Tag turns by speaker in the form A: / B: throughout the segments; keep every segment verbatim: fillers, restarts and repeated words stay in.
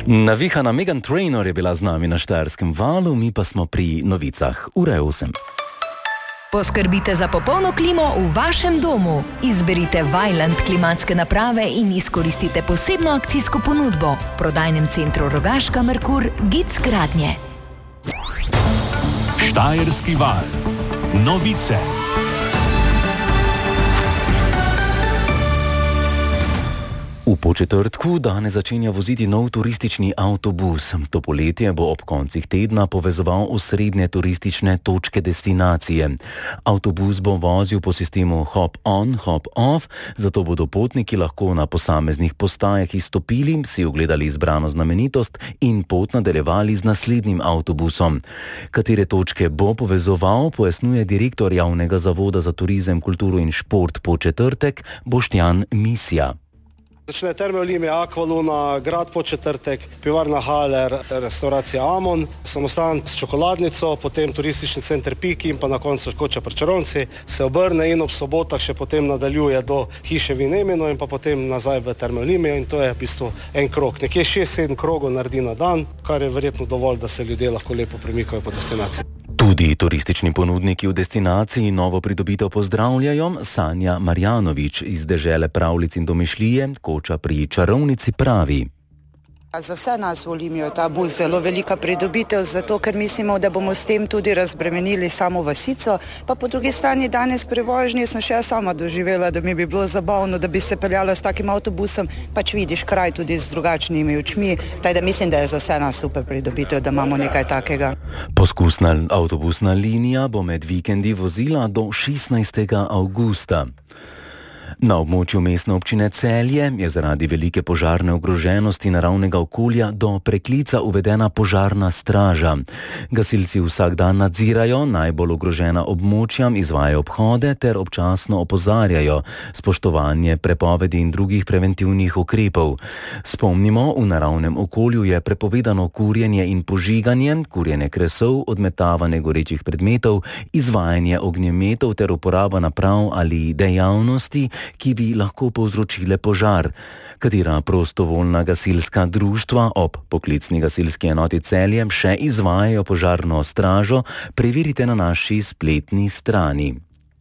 A: Navihana Megan Trainor je bila z nami na Štajerskem valu, mi pa smo pri novicah. Ura je osem.
B: Poskrbite za popolno klimo v vašem domu. Izberite Vaillant klimatske naprave in izkoristite posebno akcijsko ponudbo. V prodajnem centru Rogaška Merkur Gic Gradnje.
C: Štajerski val. Novice.
A: V Početrtku danes začenja voziti nov turistični avtobus. To poletje bo ob koncih tedna povezoval osrednje turistične točke destinacije. Avtobus bo vozil po sistemu hop-on, hop-off, zato bodo potniki lahko na posameznih postajah izstopili, si ogledali izbrano znamenitost in pot nadaljevali z naslednjim avtobusom. Katere točke bo povezoval, pojasnjuje direktor Javnega zavoda za turizem, kulturo in šport Početrtek Boštjan Misja.
D: Začne Terme Olimia, Aqualuna, Grad Početrtek, pivarna Haller, restauracija Amon, samostan s čokoladnico, potem turistični center Piki in pa na koncu Koča pri Čarovnici, se obrne in ob sobotah še potem nadaljuje do hiše v Neminu in pa potem nazaj v Terme Olimia in to je v bistvu en krog. Nekje šest sedem krogov naredi na dan, kar je verjetno dovolj, da se ljudje lahko lepo premikajo po destinaciji.
A: Tudi turistični ponudniki v destinaciji novo pridobitev pozdravljajo. Sanja Marjanovič iz dežele pravljic in domišljije, Koča pri Čarovnici, pravi.
E: Za vse nas v Olimiju je ta bus zelo velika pridobitev, zato ker mislimo, da bomo s tem tudi razbremenili samo vasico, pa po drugi strani danes pri vožnji sem še sama doživela, da mi bi bilo zabavno, da bi se peljala s takim avtobusom, pač vidiš kraj tudi z drugačnimi očmi, tako da mislim, da je za vse nas super pridobitev, da imamo nekaj takega.
A: Poskusna avtobusna linija bo med vikendi vozila do šestnajstega avgusta. Na območju mestne občine Celje je zaradi velike požarne ogroženosti naravnega okolja do preklica uvedena požarna straža. Gasilci vsak dan nadzirajo najbolj ogrožena območja, izvajajo obhode ter občasno opozarjajo spoštovanje prepovedi in drugih preventivnih ukrepov. Spomnimo, v naravnem okolju je prepovedano kurjenje in požiganje, kurjenje kresov, odmetavanje gorečih predmetov, izvajanje ognjemetov ter uporaba naprav ali dejavnosti, ki bi lahko povzročile požar. Katera prostovoljna gasilska društva ob poklicni gasilski enoti Celje še izvajajo požarno stražo, preverite na naši spletni strani.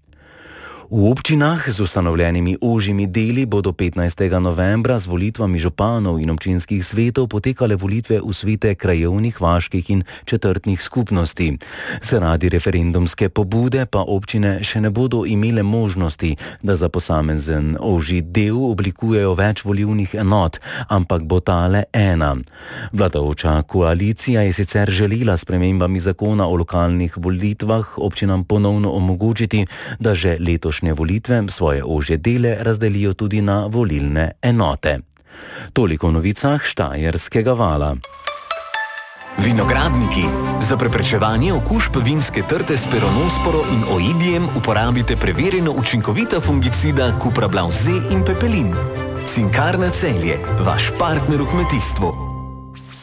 A: V občinah z ustanovljenimi ožjimi deli bodo petnajstega novembra z volitvami županov in občinskih svetov potekale volitve v svete krajevnih, vaških in četrtnih skupnosti. Zaradi referendumske pobude pa občine še ne bodo imele možnosti, da za posamezen ožji del oblikujejo več volilnih enot, ampak bo tale ena. Vladajoča koalicija je sicer želela s spremembami zakona o lokalnih volitvah občinam ponovno omogočiti, da že letošnje volitve svoje ožje dele razdelijo tudi na volilne enote. Toliko o novicah Štajerskega vala.
F: Vinogradniki. Za preprečevanje okužb vinske trte s peronosporo in oidijem uporabite preverjeno učinkovita fungicida Cuprablauze in Pepelin. Cinkarna Celje, vaš partner v kmetijstvu.